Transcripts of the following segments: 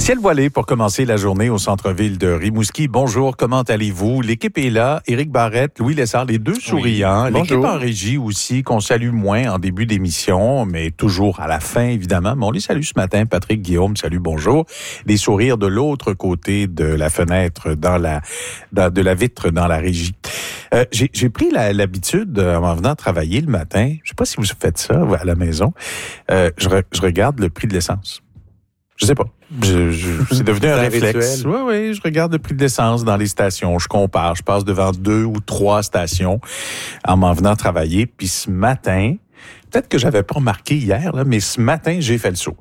Ciel voilé pour commencer la journée au centre-ville de Rimouski. Bonjour, comment allez-vous? L'équipe est là. Éric Barrette, Louis Lessard, les deux souriants. Oui. L'équipe en régie aussi, qu'on salue moins en début d'émission, mais toujours à la fin, évidemment. Mais on les salue ce matin. Patrick, Guillaume, salut, bonjour. Des sourires de l'autre côté de la fenêtre, de la vitre dans la régie. J'ai pris l'habitude, en venant travailler le matin, je sais pas si vous faites ça à la maison, je regarde le prix de l'essence. Je sais pas. C'est devenu un réflexe. Oui, je regarde le prix de l'essence dans les stations. Je compare. Je passe devant 2 ou 3 stations en m'en venant travailler. Puis ce matin, peut-être que j'avais pas remarqué hier, là, mais ce matin, j'ai fait le saut.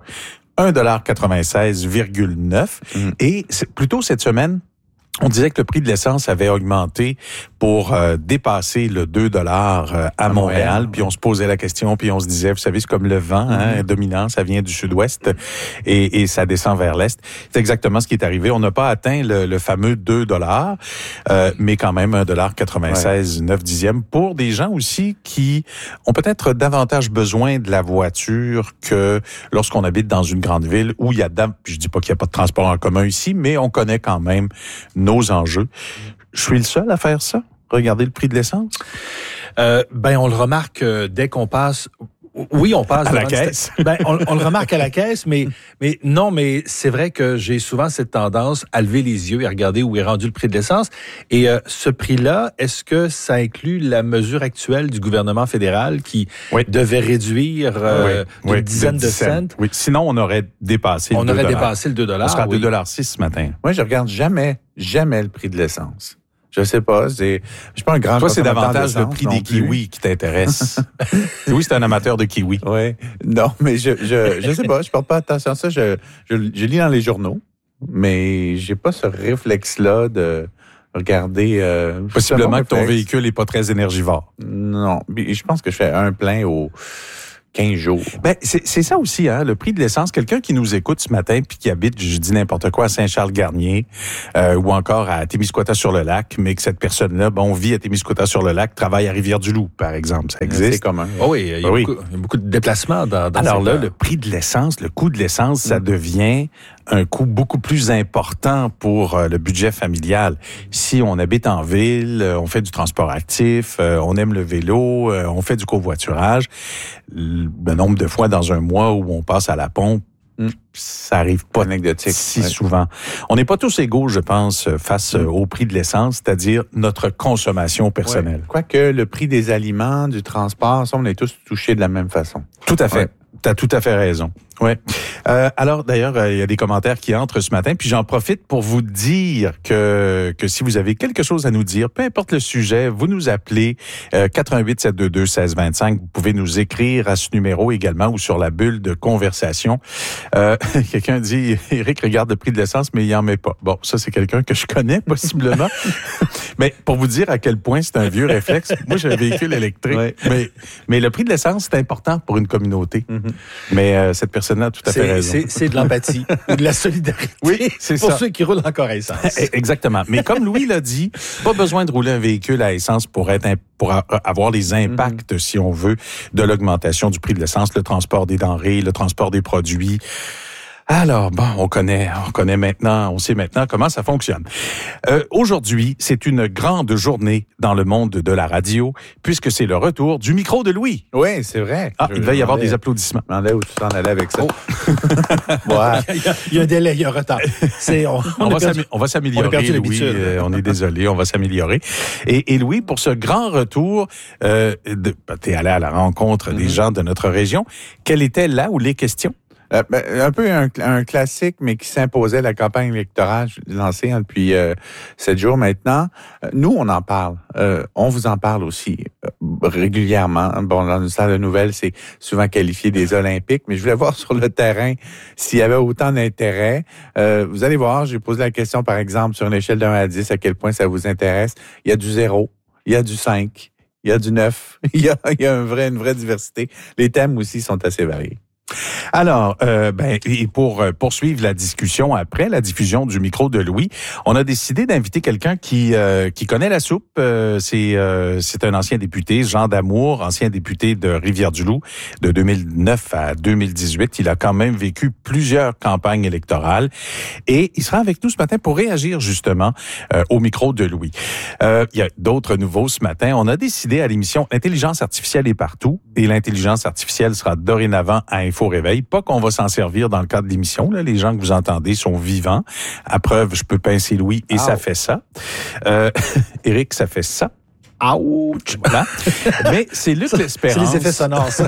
1,96,9 $. Et plutôt cette semaine, on disait que le prix de l'essence avait augmenté pour dépasser le 2 $ à Montréal. Puis on se posait la question, puis on se disait, vous savez, c'est comme le vent dominant, ça vient du sud-ouest et ça descend vers l'est. C'est exactement ce qui est arrivé. On n'a pas atteint le fameux 2 $, mais quand même 1,96,9 $. Pour des gens aussi qui ont peut-être davantage besoin de la voiture que lorsqu'on habite dans une grande ville où il y a, je dis pas qu'il n'y a pas de transport en commun ici, mais on connaît quand même nos enjeux. Je suis le seul à faire ça? Regardez le prix de l'essence? On le remarque dès qu'on passe... Oui, on passe... À la caisse? On le remarque à la caisse, mais c'est vrai que j'ai souvent cette tendance à lever les yeux et à regarder où est rendu le prix de l'essence. Et ce prix-là, est-ce que ça inclut la mesure actuelle du gouvernement fédéral qui devait réduire d'une dizaine de cents? Oui, sinon on aurait dépassé le 2 $. On aurait dépassé le 2 $. On sera à 2,06 $ ce matin. Moi, je regarde jamais le prix de l'essence. Je sais pas, je suis pas un grand Toi, c'est davantage le prix des kiwis qui t'intéresse. Oui, c'est un amateur de kiwis. Oui. Non, mais je sais pas, je porte pas attention à ça. Je lis dans les journaux, mais j'ai pas ce réflexe-là de regarder... Possiblement que ton véhicule est pas très énergivore. Non, je pense que je fais un plein au 15 jours. C'est ça aussi, hein, le prix de l'essence. Quelqu'un qui nous écoute ce matin puis qui habite, je dis n'importe quoi, à Saint-Charles-Garnier ou encore à Témiscouata-sur-le-Lac, mais que cette personne-là, vit à Témiscouata-sur-le-Lac, travaille à Rivière-du-Loup, par exemple. Ça existe. C'est commun. Oh oui, il y a beaucoup de déplacements dans Alors là, le prix de l'essence, le coût de l'essence, ça devient un coût beaucoup plus important pour le budget familial. Si on habite en ville, on fait du transport actif, on aime le vélo, on fait du covoiturage, le nombre de fois dans un mois où on passe à la pompe, ça arrive pas anecdotique si souvent. On n'est pas tous égaux, je pense, face au prix de l'essence, c'est-à-dire notre consommation personnelle. Quoique le prix des aliments, du transport, ça, on est tous touchés de la même façon. Tout à fait. Ouais. Tu as tout à fait raison. Ouais. Alors d'ailleurs, il y a des commentaires qui entrent ce matin, puis j'en profite pour vous dire que si vous avez quelque chose à nous dire, peu importe le sujet, vous nous appelez 88-722-1625. Vous pouvez nous écrire à ce numéro également ou sur la bulle de conversation. Quelqu'un dit, Éric regarde le prix de l'essence, mais il en met pas. Bon, ça c'est quelqu'un que je connais possiblement. Mais pour vous dire à quel point c'est un vieux réflexe, moi j'ai un véhicule électrique, mais le prix de l'essence c'est important pour une communauté. Mais cette personne-là a tout à fait raison. C'est de l'empathie ou de la solidarité. Oui, c'est pour ça. Ceux qui roulent encore à essence. Exactement. Mais comme Louis l'a dit, pas besoin de rouler un véhicule à essence pour avoir les impacts, si on veut, de l'augmentation du prix de l'essence, le transport des denrées, le transport des produits. Alors, on sait maintenant comment ça fonctionne. Aujourd'hui, c'est une grande journée dans le monde de la radio, puisque c'est le retour du micro de Louis. Oui, c'est vrai. Il va y avoir des applaudissements. Je me demandais où tu t'en allais avec ça. Il y a un délai, il y a un retard. On va s'améliorer, Louis. On est désolé, on va s'améliorer. Et Louis, pour ce grand retour, t'es allé à la rencontre des gens de notre région. Quelles étaient là ou les questions? Un peu un classique, mais qui s'imposait la campagne électorale lancée depuis 7 jours maintenant. Nous, on en parle. On vous en parle aussi régulièrement. Dans une salle de nouvelles, c'est souvent qualifié des Olympiques, mais je voulais voir sur le terrain s'il y avait autant d'intérêt. Vous allez voir, j'ai posé la question, par exemple, sur une échelle de 1 à 10, à quel point ça vous intéresse. Il y a du 0, il y a du 5, il y a du 9, il y a une vraie diversité. Les thèmes aussi sont assez variés. Alors, et pour poursuivre la discussion après la diffusion du micro de Louis, on a décidé d'inviter quelqu'un qui connaît la soupe. C'est un ancien député, Jean Damour, ancien député de Rivière-du-Loup de 2009 à 2018. Il a quand même vécu plusieurs campagnes électorales et il sera avec nous ce matin pour réagir justement au micro de Louis. Il y a d'autres nouveaux ce matin. On a décidé à l'émission Intelligence artificielle est partout et l'intelligence artificielle sera dorénavant à Info Réveil. Pas qu'on va s'en servir dans le cadre de l'émission. Là, les gens que vous entendez sont vivants. À preuve, je peux pincer Louis et ça fait ça. Éric, ça fait ça. Ouch! Voilà. Mais c'est Luc L'Espérance. C'est les effets sonores, ça.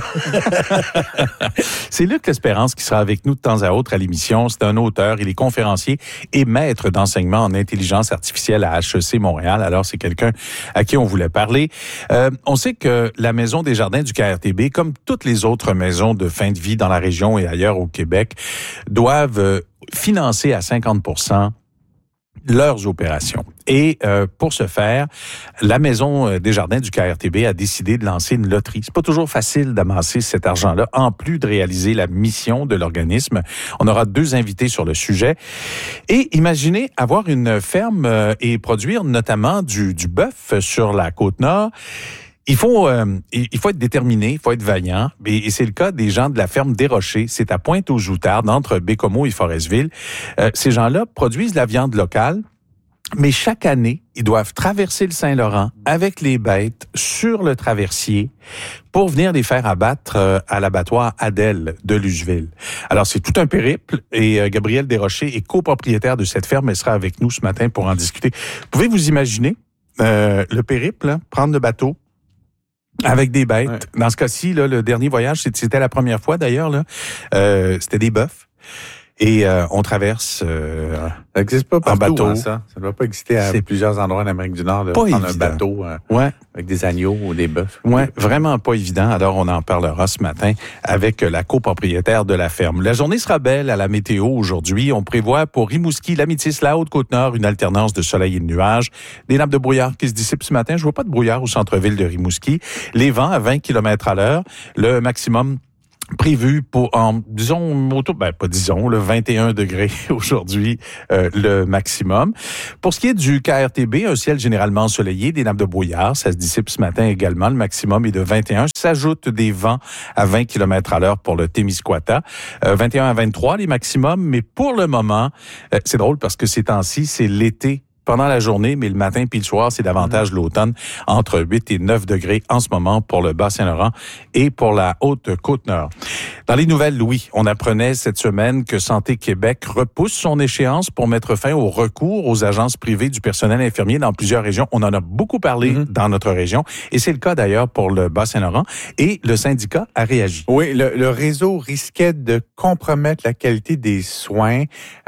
C'est Luc L'Espérance qui sera avec nous de temps à autre à l'émission. C'est un auteur, il est conférencier et maître d'enseignement en intelligence artificielle à HEC Montréal. Alors, c'est quelqu'un à qui on voulait parler. On sait que la Maison des Jardins du KRTB, comme toutes les autres maisons de fin de vie dans la région et ailleurs au Québec, doivent financer à 50% leurs opérations. Et pour ce faire, la Maison des Jardins du KRTB a décidé de lancer une loterie. C'est pas toujours facile d'amasser cet argent-là, en plus de réaliser la mission de l'organisme. On aura 2 invités sur le sujet. Et imaginez avoir une ferme et produire notamment du bœuf sur la Côte-Nord. Il faut être déterminé, il faut être vaillant, et c'est le cas des gens de la ferme des Rochers. C'est à Pointe-aux-Joutards, entre Bécomo et Forestville. Ces gens-là produisent la viande locale, mais chaque année, ils doivent traverser le Saint-Laurent avec les bêtes sur le traversier pour venir les faire abattre à l'abattoir Adèle de Lugeville. Alors, c'est tout un périple et Gabrielle Desrochers est copropriétaire de cette ferme. Elle sera avec nous ce matin pour en discuter. Pouvez vous imaginer le périple, hein, prendre le bateau, avec des bêtes. Ouais. Dans ce cas-ci, là, le dernier voyage, c'était la première fois d'ailleurs, là. C'était des bœufs. Et on traverse ça n'existe pas partout, en bateau. Hein, ça ne doit pas exister à plusieurs endroits en Amérique du Nord. De prendre un bateau avec des agneaux ou des bœufs. Ouais, vraiment pas évident. Alors, on en parlera ce matin avec la copropriétaire de la ferme. La journée sera belle à la météo aujourd'hui. On prévoit pour Rimouski, l'Amétis, la Haute-Côte-Nord, une alternance de soleil et de nuages. Des nappes de brouillard qui se dissipent ce matin. Je vois pas de brouillard au centre-ville de Rimouski. Les vents à 20 km/h. Le maximum prévu pour, le 21 degrés aujourd'hui, le maximum. Pour ce qui est du KRTB, un ciel généralement ensoleillé, des nappes de brouillard, ça se dissipe ce matin également. Le maximum est de 21. S'ajoutent des vents à 20 km/h pour le Témiscouata. 21 à 23, les maximums. Mais pour le moment, c'est drôle parce que ces temps-ci, c'est l'été pendant la journée, mais le matin puis le soir, c'est davantage l'automne, entre 8 et 9 degrés en ce moment pour le Bas-Saint-Laurent et pour la Haute-Côte-Nord. Dans les nouvelles, Louis, on apprenait cette semaine que Santé Québec repousse son échéance pour mettre fin au recours aux agences privées du personnel infirmier dans plusieurs régions. On en a beaucoup parlé dans notre région et c'est le cas d'ailleurs pour le Bas-Saint-Laurent et le syndicat a réagi. Oui, le réseau risquait de compromettre la qualité des soins.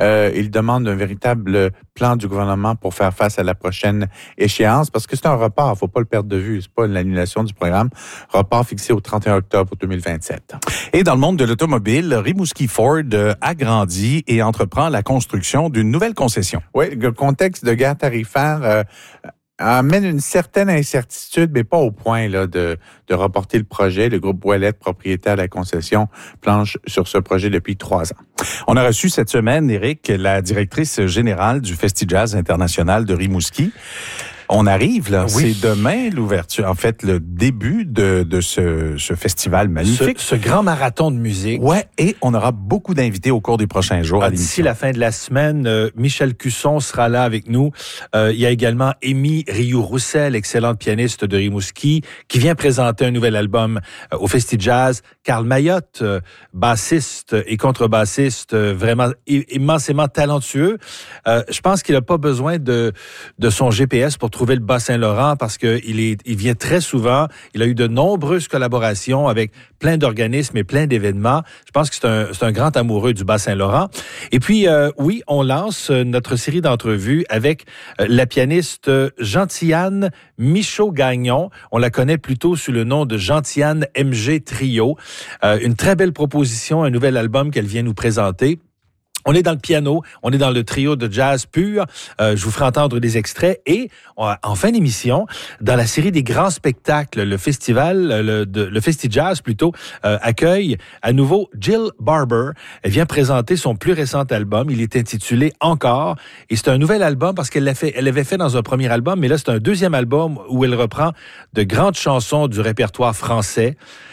Il demande un véritable plan du gouvernement pour faire face à la prochaine échéance, parce que c'est un report, faut pas le perdre de vue, c'est pas l'annulation du programme, report fixé au 31 octobre 2027. Et dans le monde de l'automobile, Rimouski Ford agrandit et entreprend la construction d'une nouvelle concession. Oui, le contexte de guerre tarifaire amène une certaine incertitude, mais pas au point là de reporter le projet. Le groupe Ouellette, propriétaire de la concession, planche sur ce projet depuis 3 ans. On a reçu cette semaine, Éric, la directrice générale du Festivals international de Rimouski. On arrive, là. Oui. C'est demain l'ouverture, en fait, le début de ce festival magnifique. Ce grand marathon de musique. Ouais, et on aura beaucoup d'invités au cours des prochains jours à l'émission. D'ici la fin de la semaine, Michel Cusson sera là avec nous. Il y a également Amy Rioux-Roussel, excellente pianiste de Rimouski, qui vient présenter un nouvel album au Festivals. Carl Mayotte, bassiste et contrebassiste, vraiment immensément talentueux. Je pense qu'il n'a pas besoin de son GPS pour trouver le Bas-Saint-Laurent parce que il vient très souvent. Il a eu de nombreuses collaborations avec plein d'organismes et plein d'événements. Je pense que c'est un grand amoureux du Bas-Saint-Laurent. Et puis, oui, on lance notre série d'entrevues avec la pianiste Gentiane Michaud-Gagnon. On la connaît plutôt sous le nom de Gentiane MG Trio. Une très belle proposition, un nouvel album qu'elle vient nous présenter. On est dans le piano, on est dans le trio de jazz pur. Je vous ferai entendre des extraits. Et en fin d'émission, dans la série des grands spectacles, le festival, le FestiJazz plutôt, accueille à nouveau Jill Barber. Elle vient présenter son plus récent album. Il est intitulé Encore. Et c'est un nouvel album parce elle l'avait fait dans un premier album, mais là, c'est un deuxième album où elle reprend de grandes chansons du répertoire français.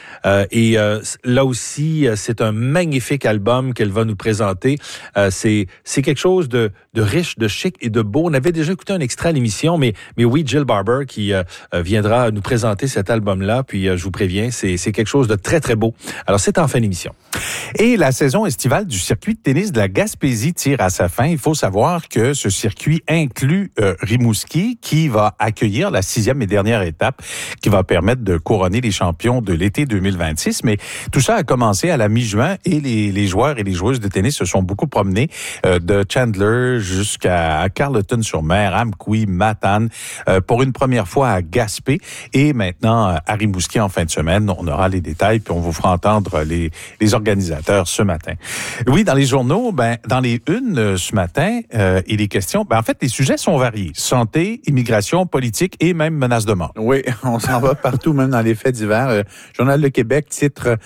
Là aussi, c'est un magnifique album qu'elle va nous présenter. C'est quelque chose de riche, de chic et de beau. On avait déjà écouté un extrait à l'émission, mais oui, Jill Barber qui viendra nous présenter cet album-là. Puis je vous préviens, c'est quelque chose de très, très beau. Alors, c'est en fin d'émission. Et la saison estivale du circuit de tennis de la Gaspésie tire à sa fin. Il faut savoir que ce circuit inclut Rimouski, qui va accueillir la 6e et dernière étape, qui va permettre de couronner les champions de l'été 2026. Mais tout ça a commencé à la mi-juin et les joueurs et les joueuses de tennis se sont beaucoup promenés de Chandler jusqu'à Carleton-sur-Mer, Amqui, Matane, pour une première fois à Gaspé et maintenant à Rimouski en fin de semaine. On aura les détails puis on vous fera entendre les organisateurs ce matin. Oui, dans les journaux, dans les unes ce matin, il est question, en fait, les sujets sont variés. Santé, immigration, politique et même menaces de mort. Oui, on s'en va partout, même dans les faits divers. Journal de Québec, titre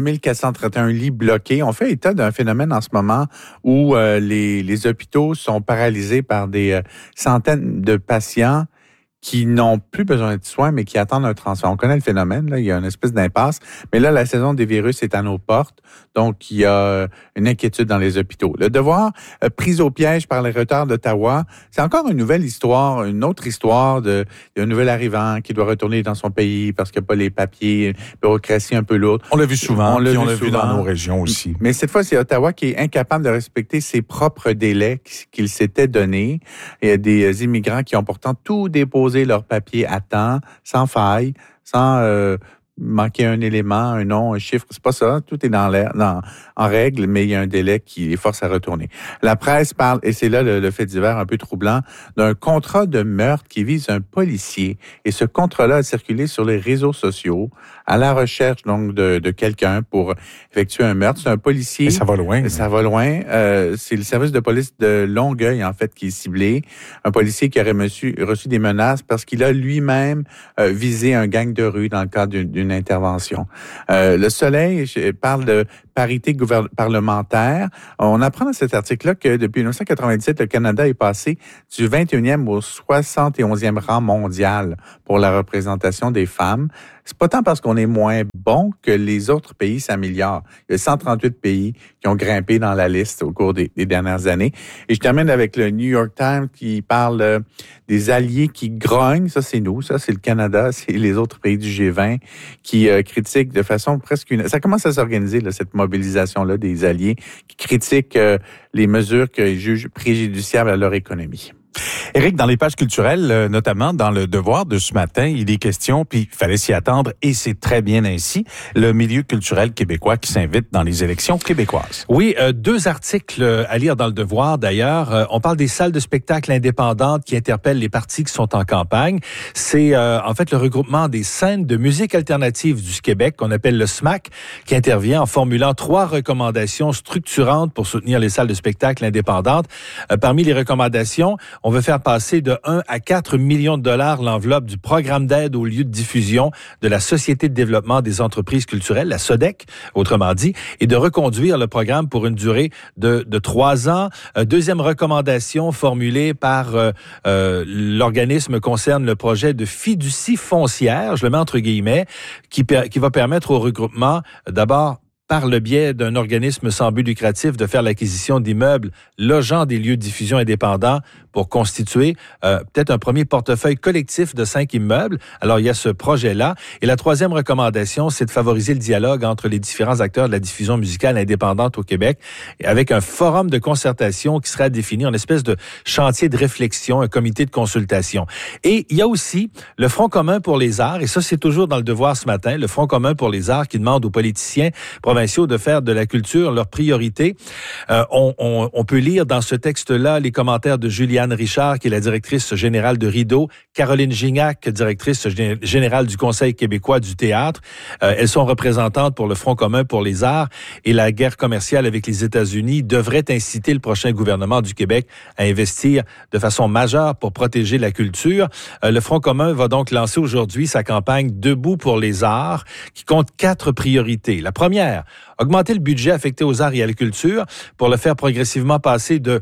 2431 lits bloqués. On fait état d'un phénomène en ce moment où les hôpitaux sont paralysés par des centaines de patients qui n'ont plus besoin de soins, mais qui attendent un transfert. On connaît le phénomène, là, il y a une espèce d'impasse. Mais là, la saison des virus est à nos portes, donc il y a une inquiétude dans les hôpitaux. Le Devoir, pris au piège par les retards d'Ottawa, c'est encore une nouvelle histoire, une autre histoire d'un nouvel arrivant qui doit retourner dans son pays parce qu'il n'y a pas les papiers, une bureaucratie un peu lourde. On l'a vu souvent, on l'a vu dans nos régions aussi. Mais cette fois, c'est Ottawa qui est incapable de respecter ses propres délais qu'il s'était donnés. Il y a des immigrants qui ont pourtant tout déposé leurs papiers à temps, sans faille, sans manquer un élément, un nom, un chiffre. C'est pas ça. Tout est en règle, mais il y a un délai qui les force à retourner. La presse parle, et c'est là le fait divers un peu troublant, d'un contrat de meurtre qui vise un policier. Et ce contrat-là a circulé sur les réseaux sociaux à la recherche donc de quelqu'un pour effectuer un meurtre. C'est un policier. Et ça va loin. Ça va loin. C'est le service de police de Longueuil, en fait, qui est ciblé. Un policier qui aurait reçu des menaces parce qu'il a lui-même visé un gang de rue dans le cadre d'une intervention. Le Soleil parle de parité parlementaire. On apprend dans cet article-là que depuis 1997, le Canada est passé du 21e au 71e rang mondial pour la représentation des femmes. C'est pas tant parce qu'on est moins bon que les autres pays s'améliorent. Il y a 138 pays qui ont grimpé dans la liste au cours des dernières années. Et je termine avec le New York Times qui parle des alliés qui grognent. Ça, c'est nous. Ça, c'est le Canada. C'est les autres pays du G20 qui critiquent de façon presque Ça commence à s'organiser, là, cette mobilisation-là des alliés qui critiquent les mesures qu'ils jugent préjudiciables à leur économie. Éric, dans les pages culturelles, notamment dans le Devoir de ce matin, il est question, puis il fallait s'y attendre, et c'est très bien ainsi, le milieu culturel québécois qui s'invite dans les élections québécoises. Oui, 2 articles à lire dans le Devoir d'ailleurs. On parle des salles de spectacle indépendantes qui interpellent les partis qui sont en campagne. C'est en fait le regroupement des scènes de musique alternative du Québec, qu'on appelle le SMAC, qui intervient en formulant 3 recommandations structurantes pour soutenir les salles de spectacle indépendantes. Parmi les recommandations, on veut faire passer de 1 à 4 millions de dollars l'enveloppe du programme d'aide aux lieux de diffusion de la Société de développement des entreprises culturelles, la SODEC, autrement dit, et de reconduire le programme pour une durée de 3 ans. Deuxième recommandation formulée par l'organisme concerne le projet de fiducie foncière, je le mets entre guillemets, qui va permettre au regroupement, d'abord, par le biais d'un organisme sans but lucratif, de faire l'acquisition d'immeubles logeant des lieux de diffusion indépendants pour constituer peut-être un premier portefeuille collectif de 5 immeubles. Alors, il y a ce projet-là. Et la 3e recommandation, c'est de favoriser le dialogue entre les différents acteurs de la diffusion musicale indépendante au Québec, avec un forum de concertation qui sera défini en espèce de chantier de réflexion, un comité de consultation. Et il y a aussi le Front commun pour les arts, et ça, c'est toujours dans le Devoir ce matin, le Front commun pour les arts qui demande aux politiciens provinciaux provinciaux de faire de la culture leur priorité. On peut lire dans ce texte-là les commentaires de Juliane Richard, qui est la directrice générale de Rideau, Caroline Gignac, directrice générale du Conseil québécois du théâtre. Elles sont représentantes pour le Front commun pour les arts, et la guerre commerciale avec les États-Unis devrait inciter le prochain gouvernement du Québec à investir de façon majeure pour protéger la culture. Le Front commun va donc lancer aujourd'hui sa campagne Debout pour les arts, qui compte 4 priorités. La première, augmenter le budget affecté aux arts et à la culture pour le faire progressivement passer de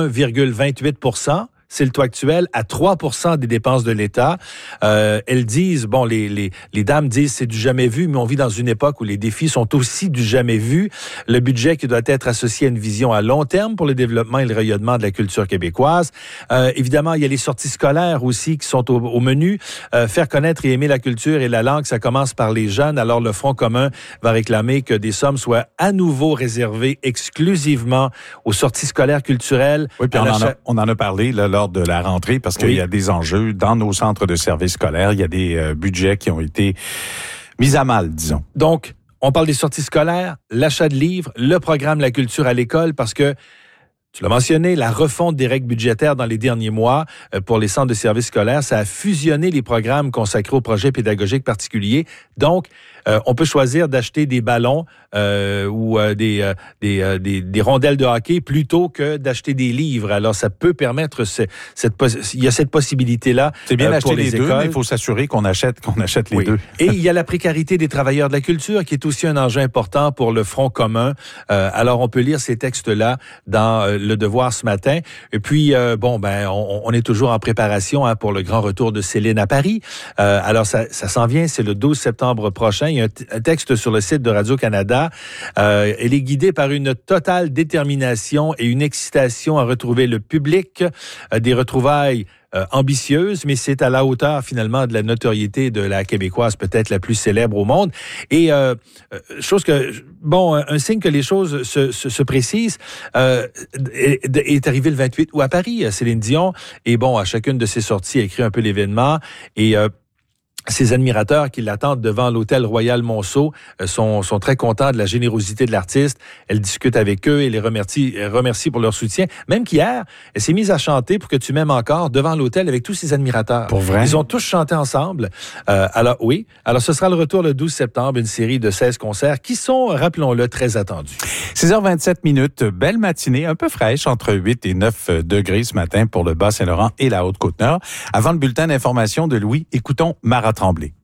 1,28 %, c'est le taux actuel, à 3 % des dépenses de l'État. Elles disent, bon, les dames disent c'est du jamais vu, mais on vit dans une époque où les défis sont aussi du jamais vu. Le budget qui doit être associé à une vision à long terme pour le développement et le rayonnement de la culture québécoise. Évidemment, il y a les sorties scolaires aussi qui sont au menu. Faire connaître et aimer la culture et la langue, ça commence par les jeunes. Alors, le Front commun va réclamer que des sommes soient à nouveau réservées exclusivement aux sorties scolaires culturelles. Oui, puis on en a parlé là, lors de la rentrée, parce qu'il y a des enjeux dans nos centres de services scolaires. Il y a des budgets qui ont été mis à mal, disons. Donc, on parle des sorties scolaires, l'achat de livres, le programme La culture à l'école, parce que tu l'as mentionné, la refonte des règles budgétaires dans les derniers mois pour les centres de services scolaires, ça a fusionné les programmes consacrés aux projets pédagogiques particuliers. Donc, on peut choisir d'acheter des ballons ou des rondelles de hockey plutôt que d'acheter des livres. Alors, ça peut permettre il y a cette possibilité-là. C'est bien d'acheter les deux, écoles. mais il faut s'assurer qu'on achète les deux. Et il y a la précarité des travailleurs de la culture qui est aussi un enjeu important pour le Front commun. Alors, on peut lire ces textes-là dans Le Devoir ce matin. Et puis, on est toujours en préparation pour le grand retour de Céline à Paris. Alors, ça s'en vient, c'est le 12 septembre prochain. Il y a un texte sur le site de Radio-Canada. Elle est guidée par une totale détermination et une excitation à retrouver le public, des retrouvailles ambitieuse, mais c'est à la hauteur finalement de la notoriété de la Québécoise peut-être la plus célèbre au monde. Et un signe que les choses se précisent est arrivé le 28 août à Paris, Céline Dion. Et bon, à chacune de ses sorties, elle écrit un peu l'événement. Et ses admirateurs qui l'attendent devant l'hôtel Royal Monceau sont très contents de la générosité de l'artiste. Elle discute avec eux et les remercie pour leur soutien. Même qu'hier, elle s'est mise à chanter Pour que tu m'aimes encore devant l'hôtel avec tous ses admirateurs. Pour vrai? Ils ont tous chanté ensemble. Alors ce sera le retour le 12 septembre, une série de 16 concerts qui sont, rappelons-le, très attendus. 6h27, belle matinée, un peu fraîche, entre 8 et 9 degrés ce matin pour le Bas-Saint-Laurent et la Haute-Côte-Nord. Avant le bulletin d'information de Louis, écoutons Marat Tremblay.